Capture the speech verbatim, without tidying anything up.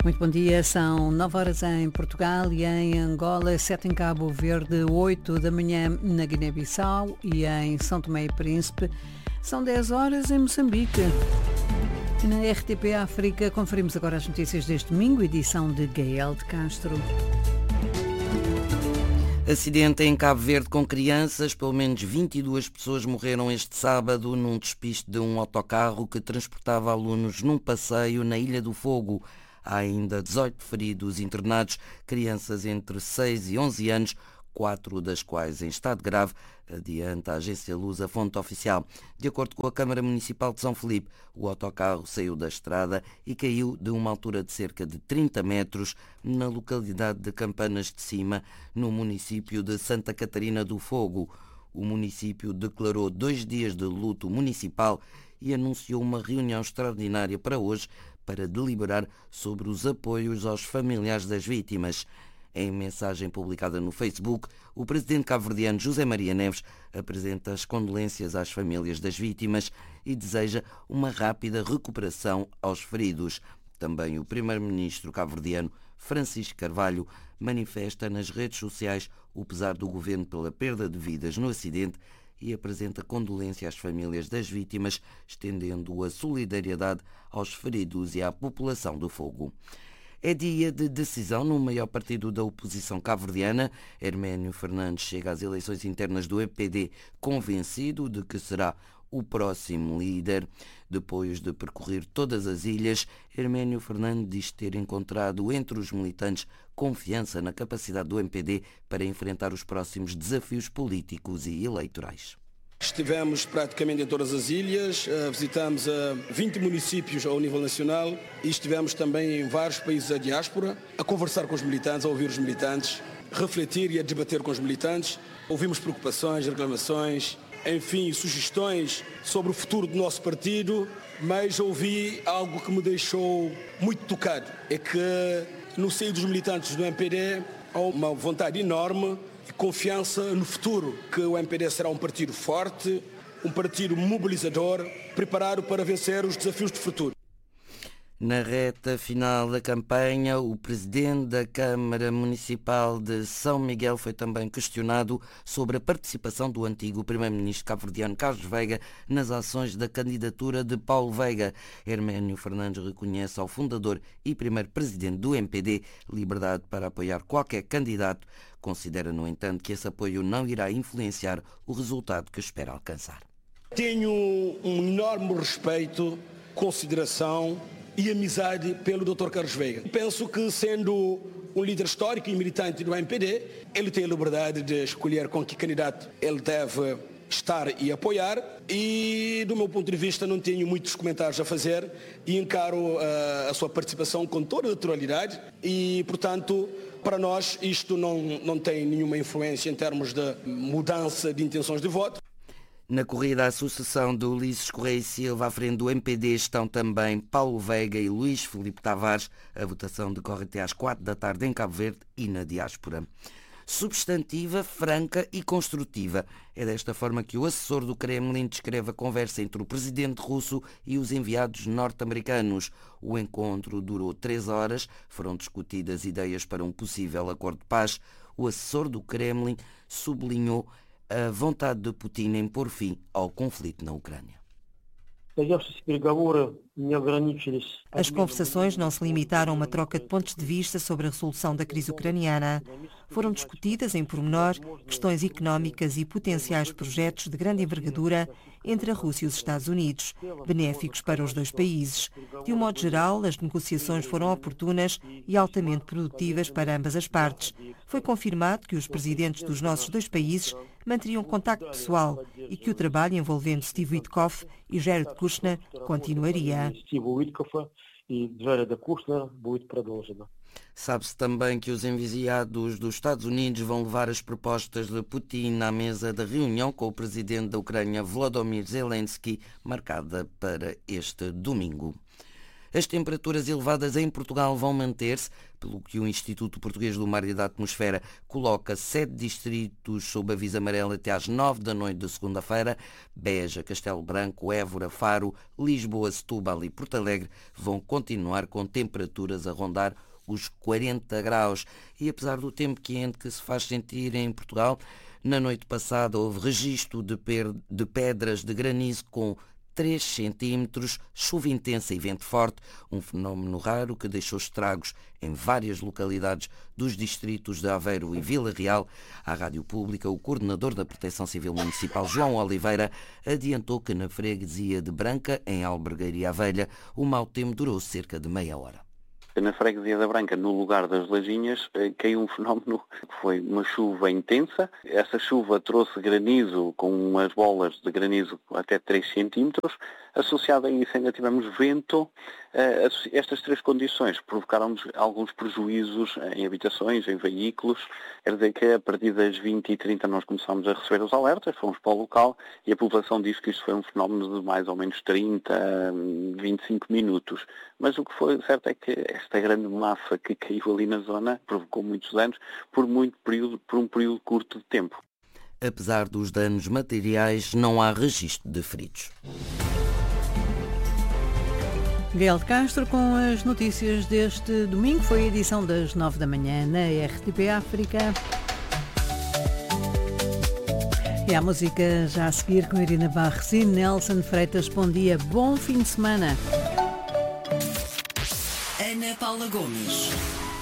Muito bom dia, são nove horas em Portugal e em Angola, sete em Cabo Verde, oito da manhã na Guiné-Bissau e em São Tomé e Príncipe. São dez horas em Moçambique. Na R T P África conferimos agora as notícias deste domingo, edição de Gael de Castro. Acidente em Cabo Verde com crianças. Pelo menos vinte e duas pessoas morreram este sábado num despiste de um autocarro que transportava alunos num passeio na Ilha do Fogo. Há ainda dezoito feridos internados, crianças entre seis e onze anos, quatro das quais em estado grave, adianta a agência Luz, a fonte oficial. De acordo com a Câmara Municipal de São Filipe, o autocarro saiu da estrada e caiu de uma altura de cerca de trinta metros na localidade de Campanas de Cima, no município de Santa Catarina do Fogo. O município declarou dois dias de luto municipal e anunciou uma reunião extraordinária para hoje para deliberar sobre os apoios aos familiares das vítimas. Em mensagem publicada no Facebook, o presidente cabo-verdiano José Maria Neves apresenta as condolências às famílias das vítimas e deseja uma rápida recuperação aos feridos. Também o primeiro-ministro cabo-verdiano Francisco Carvalho manifesta nas redes sociais o pesar do governo pela perda de vidas no acidente e apresenta condolência às famílias das vítimas, estendendo a solidariedade aos feridos e à população do Fogo. É dia de decisão no maior partido da oposição cabo-verdiana. Herménio Fernandes chega às eleições internas do M P D convencido de que será o próximo líder. Depois de percorrer todas as ilhas, Herménio Fernandes diz ter encontrado entre os militantes confiança na capacidade do M P D para enfrentar os próximos desafios políticos e eleitorais. Estivemos praticamente em todas as ilhas, visitamos vinte municípios ao nível nacional e estivemos também em vários países da diáspora a conversar com os militantes, a ouvir os militantes, refletir e a debater com os militantes. Ouvimos preocupações, reclamações, enfim, sugestões sobre o futuro do nosso partido, mas ouvi algo que me deixou muito tocado. É que no seio dos militantes do M P D há uma vontade enorme e confiança no futuro, que o M P D será um partido forte, um partido mobilizador, preparado para vencer os desafios do futuro. Na reta final da campanha, o presidente da Câmara Municipal de São Miguel foi também questionado sobre a participação do antigo primeiro-ministro cabo-verdiano Carlos Veiga nas ações da candidatura de Paulo Veiga. Herménio Fernandes reconhece ao fundador e primeiro presidente do M P D liberdade para apoiar qualquer candidato. Considera, no entanto, que esse apoio não irá influenciar o resultado que espera alcançar. Tenho um enorme respeito, consideração e amizade pelo doutor Carlos Veiga. Penso que, sendo um líder histórico e militante do M P D, ele tem a liberdade de escolher com que candidato ele deve estar e apoiar, e do meu ponto de vista não tenho muitos comentários a fazer e encaro uh, a sua participação com toda a naturalidade e, portanto, para nós isto não, não tem nenhuma influência em termos de mudança de intenções de voto. Na corrida à sucessão de Ulisses Correia e Silva, à frente do M P D, estão também Paulo Veiga e Luís Filipe Tavares. A votação decorre até às quatro da tarde em Cabo Verde e na diáspora. Substantiva, franca e construtiva. É desta forma que o assessor do Kremlin descreve a conversa entre o presidente russo e os enviados norte-americanos. O encontro durou três horas, foram discutidas ideias para um possível acordo de paz. O assessor do Kremlin sublinhou a vontade de Putin em pôr fim ao conflito na Ucrânia. As conversações não se limitaram a uma troca de pontos de vista sobre a resolução da crise ucraniana. Foram discutidas em pormenor questões económicas e potenciais projetos de grande envergadura entre a Rússia e os Estados Unidos, benéficos para os dois países. De um modo geral, as negociações foram oportunas e altamente produtivas para ambas as partes. Foi confirmado que os presidentes dos nossos dois países manteriam contacto pessoal e que o trabalho envolvendo Steve Witkoff e Jared Kushner continuaria. Sabe-se também que os enviados dos Estados Unidos vão levar as propostas de Putin à mesa da reunião com o presidente da Ucrânia, Volodymyr Zelensky, marcada para este domingo. As temperaturas elevadas em Portugal vão manter-se, pelo que o Instituto Português do Mar e da Atmosfera coloca sete distritos sob aviso amarelo até às nove da noite de segunda-feira. Beja, Castelo Branco, Évora, Faro, Lisboa, Setúbal e Porto Alegre vão continuar com temperaturas a rondar os quarenta graus. E apesar do tempo quente que se faz sentir em Portugal, na noite passada houve registro de, per... de pedras de granizo com três centímetros, chuva intensa e vento forte, um fenómeno raro que deixou estragos em várias localidades dos distritos de Aveiro e Vila Real. À Rádio Pública, o coordenador da Proteção Civil Municipal, João Oliveira, adiantou que na freguesia de Branca, em Albergaria Velha, o mau tempo durou cerca de meia hora. Na freguesia da Branca, no lugar das Lajinhas, caiu um fenómeno que foi uma chuva intensa. Essa chuva trouxe granizo com umas bolas de granizo até três centímetros. Associado a isso ainda tivemos vento. Estas três condições provocaram-nos alguns prejuízos em habitações, em veículos. Quer dizer que a partir das vinte e trinta nós começámos a receber os alertas, fomos para o local e a população disse que isto foi um fenómeno de mais ou menos trinta, vinte e cinco minutos. Mas o que foi certo é que esta grande massa que caiu ali na zona provocou muitos danos por, muito período, por um período curto de tempo. Apesar dos danos materiais, não há registro de feridos. Gael de Castro com as notícias deste domingo. Foi a edição das nove da manhã na R T P África. E a música já a seguir com Irina Barros e Nelson Freitas. Bom dia, bom fim de semana. Ana Paula Gomes.